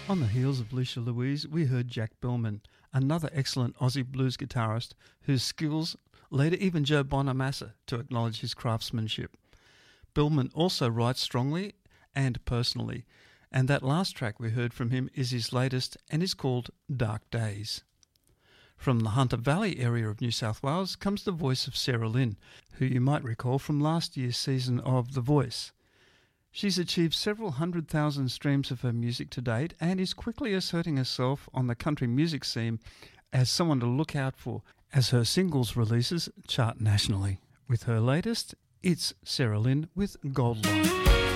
On the heels of Lucia Louise, we heard Jack Billman, another excellent Aussie blues guitarist whose skills led even Joe Bonamassa to acknowledge his craftsmanship. Billman also writes strongly and personally, and that last track we heard from him is his latest and is called Dark Days. From the Hunter Valley area of New South Wales comes the voice of Sarah Lynn, who you might recall from last year's season of The Voice. She's achieved several 100,000 streams of her music to date and is quickly asserting herself on the country music scene as someone to look out for as her singles releases chart nationally. With her latest, it's Sarah Lynn with Gold Line.